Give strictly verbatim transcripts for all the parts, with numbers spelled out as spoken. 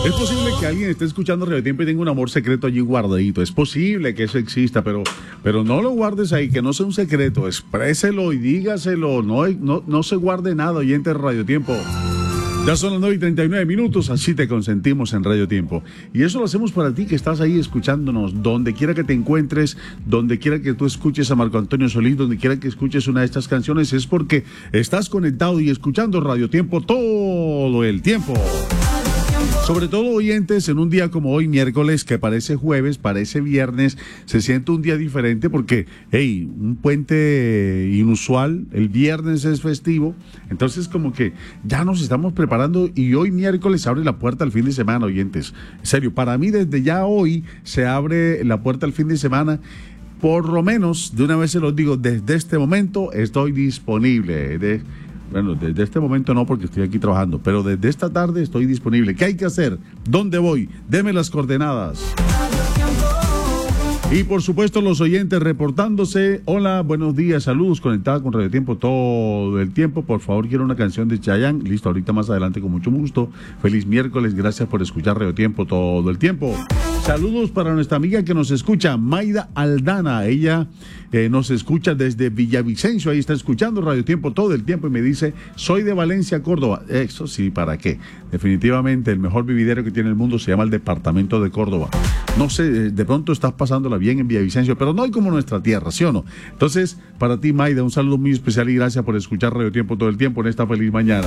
Es posible que alguien esté escuchando Radio Tiempo y tenga un amor secreto allí guardadito. Es posible que eso exista, pero, pero no lo guardes ahí, que no sea un secreto. Expréselo y dígaselo. No, no, no se guarde nada, oyente de Radio Tiempo. Ya son las nueve y treinta y nueve minutos, así te consentimos en Radio Tiempo. Y eso lo hacemos para ti que estás ahí escuchándonos, donde quiera que te encuentres, donde quiera que tú escuches a Marco Antonio Solís, donde quiera que escuches una de estas canciones, es porque estás conectado y escuchando Radio Tiempo todo el tiempo. Sobre todo, oyentes, en un día como hoy, miércoles, que parece jueves, parece viernes, se siente un día diferente porque, hey, un puente inusual, el viernes es festivo, entonces como que ya nos estamos preparando y hoy miércoles abre la puerta al fin de semana, oyentes. En serio, para mí desde ya hoy se abre la puerta al fin de semana. Por lo menos, de una vez se los digo, desde este momento estoy disponible. De, Bueno, desde este momento no, porque estoy aquí trabajando, pero desde esta tarde estoy disponible. ¿Qué hay que hacer? ¿Dónde voy? Deme las coordenadas. Y por supuesto los oyentes reportándose. Hola, buenos días, saludos, conectados con Radio Tiempo todo el tiempo. Por favor, quiero una canción de Chayanne. Listo, ahorita más adelante con mucho gusto. Feliz miércoles, gracias por escuchar Radio Tiempo todo el tiempo. Saludos para nuestra amiga que nos escucha, Maida Aldana. Ella eh, nos escucha desde Villavicencio, ahí está escuchando Radio Tiempo todo el tiempo y me dice, soy de Valencia, Córdoba. Eso sí, ¿para qué? Definitivamente el mejor vividero que tiene el mundo se llama el departamento de Córdoba. No sé, de pronto estás pasándola bien en Villavicencio, pero no hay como nuestra tierra, ¿sí o no? Entonces, para ti, Maida, un saludo muy especial y gracias por escuchar Radio Tiempo todo el tiempo en esta feliz mañana.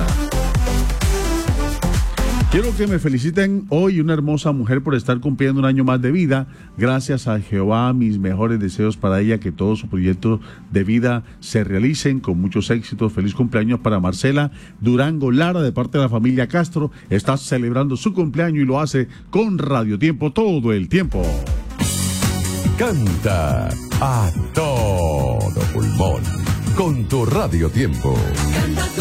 Quiero que me feliciten hoy una hermosa mujer por estar cumpliendo un año más de vida. Gracias a Jehová, mis mejores deseos para ella, que todo su proyecto de vida se realicen con muchos éxitos. Feliz cumpleaños para Marcela Durango Lara, de parte de la familia Castro. Está celebrando su cumpleaños y lo hace con Radio Tiempo todo el tiempo. Canta a todo pulmón con tu Radio Tiempo.